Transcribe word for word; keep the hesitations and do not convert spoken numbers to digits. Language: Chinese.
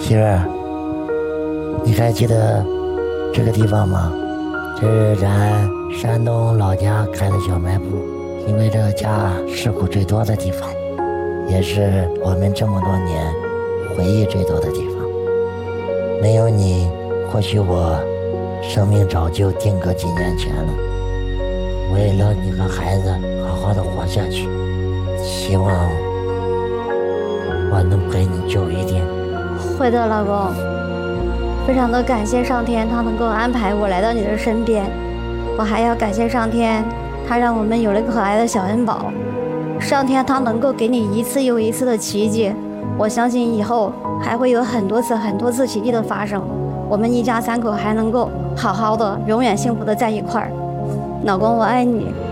媳妇儿，你还记得这个地方吗？这是咱山东老家开的小卖部，因为这个家事故最多的地方，也是我们这么多年回忆最多的地方。没有你，或许我生命早就定格几年前了。为了你和孩子好好的活下去，希望我能陪你久一点。 会的，老公。非常的感谢上天，他能够安排我来到你的身边。我还要感谢上天，他让我们有了个可爱的小恩宝。上天他能够给你一次又一次的奇迹，我相信以后还会有很多次很多次奇迹的发生，我们一家三口还能够好好的永远幸福的在一块儿。老公，我爱你。